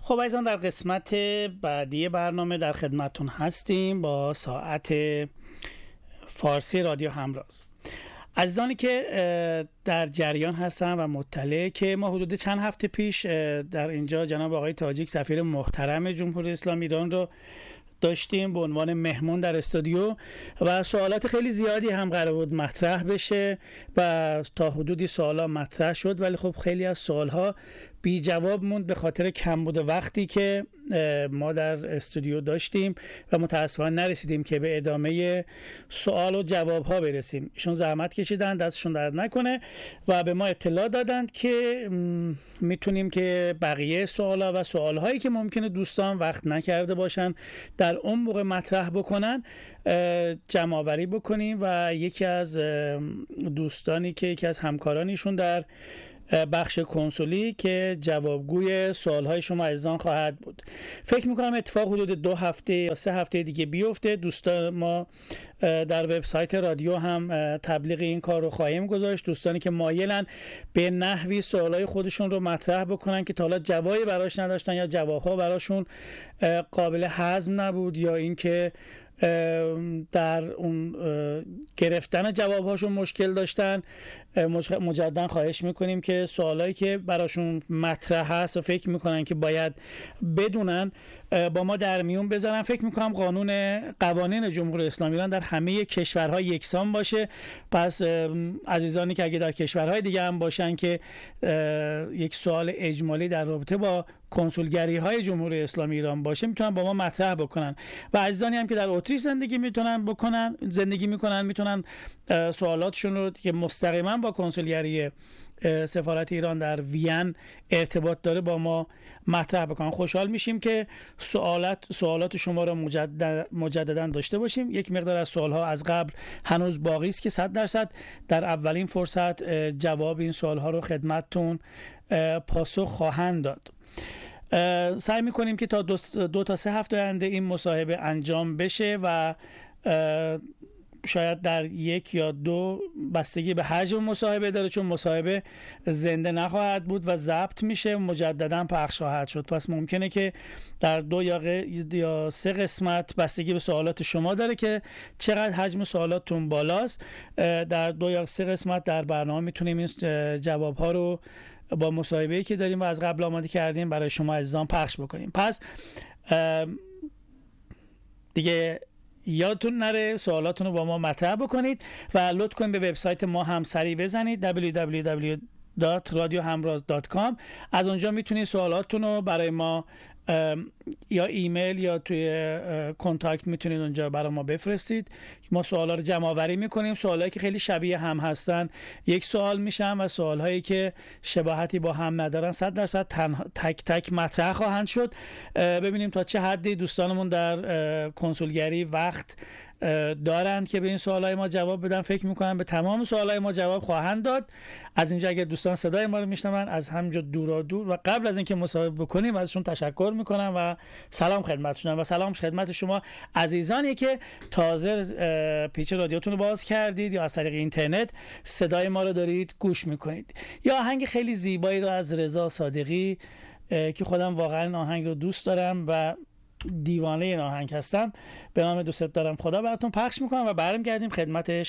خب عزیزان، در قسمت بعدی برنامه در خدمتون هستیم با ساعت فارسی رادیو همراز. عزیزانی که در جریان هستن و مطلع که ما حدود چند هفته پیش در اینجا جناب آقای تاجیک سفیر محترم جمهوری اسلامی ایران رو داشتیم به عنوان مهمون در استودیو و سوالات خیلی زیادی هم قرار بود مطرح بشه و تا حدودی سوالا مطرح شد، ولی خب خیلی از سوالها بی جواب موند به خاطر کمبود وقتی که ما در استودیو داشتیم و متاسفانه نرسیدیم که به ادامه سوال و جواب ها برسیم. ایشون زحمت کشیدن، دستشون درد نکنه و به ما اطلاع دادند که میتونیم که بقیه سوالا و سوالهایی که ممکنه دوستان وقت نکرده باشن در اون موقع مطرح بکنن جمع آوری بکنیم و یکی از دوستانی که یکی از همکارانیشون در بخش کنسولی که جوابگوی سوالهای شما عزیزان خواهد بود. فکر میکنم اتفاق حدود 2 هفته یا 3 هفته دیگه بیفته. دوستان ما در وبسایت رادیو هم تبلیغ این کار رو خواهیم گذاشت. دوستانی که مایلن به نحوی سوالهای خودشون رو مطرح بکنن که تا حالا جوابی براش نداشتن یا جوابها براشون قابل هضم نبود یا اینکه در اون گرفتن جوابهاشون مشکل داشتن، مجددا خواهش میکنیم که سوالایی که براشون مطرح هست و فکر میکنن که باید بدونن با ما در میون بذارن. فکر میکنم قوانین جمهوری اسلامی ایران در همه کشورها یکسان باشه، پس عزیزانی که اگه در کشورهای دیگه هم باشن که یک سوال اجمالی در رابطه با کنسولگری های جمهوری اسلامی ایران باشه میتونن با ما مطرح بکنن و عزیزانی هم که در اتریش زندگی میکنن میتونن سوالاتشون رو که مستقیما با کنسولگری سفارت ایران در وین ارتباط داره با ما مطرح بکنن. خوشحال میشیم که سوالات شما رو مجددا داشته باشیم. یک مقدار از سوالها از قبل هنوز باقی است که 100% در اولین فرصت جواب این سوالها رو خدمتتون پاسخ خواهند داد. سعی میکنیم که تا 2 تا 3 هفته آینده این مصاحبه انجام بشه و شاید در 1 یا 2 بستگی به حجم مصاحبه داره، چون مصاحبه زنده نخواهد بود و ضبط میشه مجددا پخش خواهد شد. پس ممکنه که در 2 یا 3 قسمت بستگی به سوالات شما داره که چقدر حجم سوالاتتون بالاست. در 2 یا 3 قسمت در برنامه میتونیم این جوابها رو با مصاحبه‌ای که داریم و از قبل آماده کردیم برای شما عزیزان پخش بکنیم. پس دیگه یادتون نره سوالاتونو با ما مطرح بکنید و لطف کنید به وبسایت ما هم سری بزنید www.radiohamraz.com. از اونجا میتونید سوالاتونو برای ما یا ایمیل یا توی کانتکت میتونید اونجا برای ما بفرستید. ما سوالا رو جمع آوری میکنیم، سوالایی که خیلی شبیه هم هستن یک سوال میشن و سوالهایی که شباهتی با هم ندارن 100% تک تک مطرح خواهند شد. ببینیم تا چه حدی دوستانمون در کنسولگری وقت دارند که به این سوالای ما جواب بدن. فکر میکنم به تمام سوالای ما جواب خواهند داد. از اینجا اگر دوستان صدای ما رو میشنون از همینجا دور و قبل از اینکه مصاحبه بکنیم ازشون تشکر میکنم و سلام خدمتشون و سلام خدمت شما عزیزانی که تازه پیچ رادیوتون رو باز کردید یا از طریق اینترنت صدای ما رو دارید گوش میکنید. یا آهنگ خیلی زیبایی رو از رضا صادقی که خودم واقعا این آهنگ رو دوست دارم و دیوانه این آهنگ هستم، به نام دوست دارم خدا براتون پخش میکنم و برمیگردیم خدمت